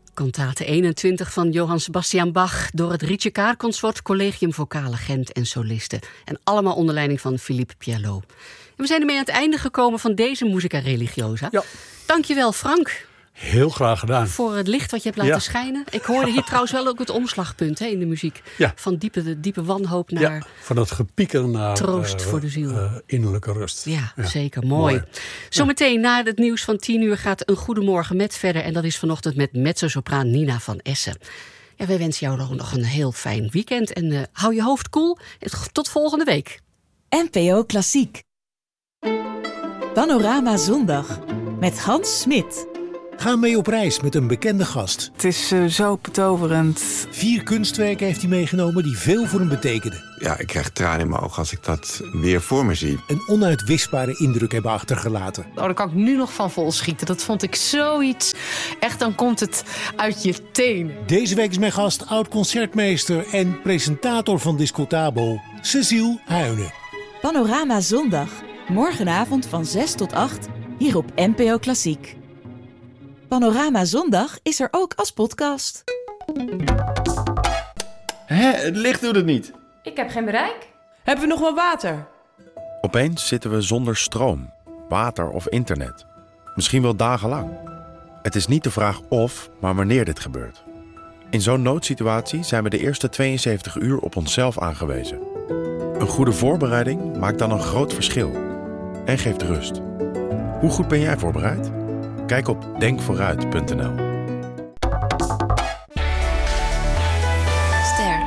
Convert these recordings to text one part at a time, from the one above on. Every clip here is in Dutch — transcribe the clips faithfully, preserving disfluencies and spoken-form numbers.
Kantate eenentwintig van Johann Sebastian Bach door het Ritje-Kaar Consort, Collegium Vocale Gent en solisten. En allemaal onder leiding van Philippe Pierlot. En we zijn ermee aan het einde gekomen van deze Musica Religiosa. Ja. Dankjewel, Frank. Heel graag gedaan. Voor het licht wat je hebt laten Ja. schijnen. Ik hoorde hier trouwens wel ook het omslagpunt hè, in de muziek. Ja. Van diepe, de diepe wanhoop naar Ja, van dat gepieker naar troost uh, voor de ziel. Uh, innerlijke rust. Ja, Ja. zeker. Mooi. Mooi. Zometeen na het nieuws van tien uur gaat Een Goedemorgen met verder. En dat is vanochtend met mezzosopraan Nina van Essen. Ja, wij wensen jou nog een heel fijn weekend. En uh, hou je hoofd koel. Tot volgende week. N P O Klassiek. Panorama Zondag. Met Hans Smit. Ga mee op reis met een bekende gast. Het is uh, zo betoverend. Vier kunstwerken heeft hij meegenomen die veel voor hem betekenden. Ja, ik krijg tranen in mijn ogen als ik dat weer voor me zie. Een onuitwisbare indruk hebben achtergelaten. Oh, daar kan ik nu nog van vol schieten. Dat vond ik zoiets. Echt, dan komt het uit je tenen. Deze week is mijn gast oud-concertmeester en presentator van Discotabo, Cecile Huyne. Panorama Zondag. Morgenavond van zes tot acht. Hier op N P O Klassiek. Panorama Zondag is er ook als podcast. Hé, het licht doet het niet. Ik heb geen bereik. Hebben we nog wel water? Opeens zitten we zonder stroom, water of internet. Misschien wel dagenlang. Het is niet de vraag of, maar wanneer dit gebeurt. In zo'n noodsituatie zijn we de eerste tweeënzeventig uur op onszelf aangewezen. Een goede voorbereiding maakt dan een groot verschil. En geeft rust. Hoe goed ben jij voorbereid? Kijk op denk vooruit punt n l. Ster.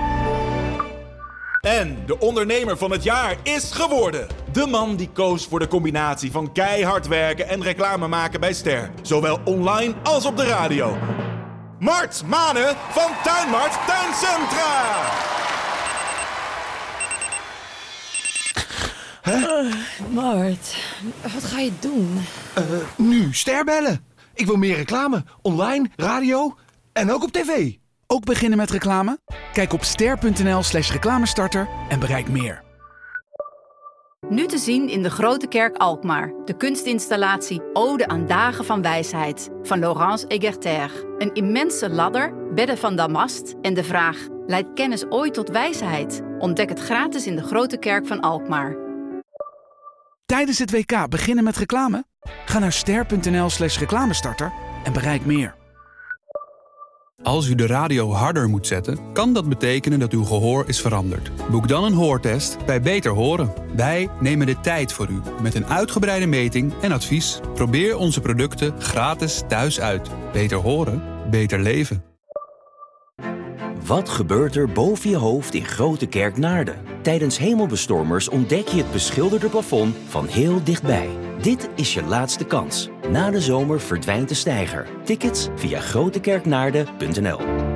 En de ondernemer van het jaar is geworden. De man die koos voor de combinatie van keihard werken en reclame maken bij Ster. Zowel online als op de radio. Mart Mane van Tuinmart Tuincentra. Huh? Uh, Mart, wat ga je doen? Uh, nu Ster bellen. Ik wil meer reclame. Online, radio en ook op tv. Ook beginnen met reclame? Kijk op ster punt n l slash reclamestarter en bereik meer. Nu te zien in de Grote Kerk Alkmaar. De kunstinstallatie Ode aan Dagen van Wijsheid van Laurence Egerter. Een immense ladder, bedden van damast en de vraag: leidt kennis ooit tot wijsheid? Ontdek het gratis in de Grote Kerk van Alkmaar. Tijdens het W K beginnen met reclame? Ga naar ster punt n l slash reclamestarter en bereik meer. Als u de radio harder moet zetten, kan dat betekenen dat uw gehoor is veranderd. Boek dan een hoortest bij Beter Horen. Wij nemen de tijd voor u met een uitgebreide meting en advies. Probeer onze producten gratis thuis uit. Beter horen, beter leven. Wat gebeurt er boven je hoofd in Grote Kerk Naarden? Tijdens hemelbestormers ontdek je het beschilderde plafond van heel dichtbij. Dit is je laatste kans. Na de zomer verdwijnt de steiger. Tickets via grotekerknaarden punt n l.